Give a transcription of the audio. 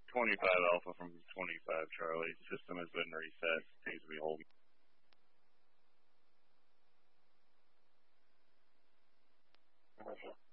25 Alpha from 25 Charlie. System has been reset. Seems to be holding.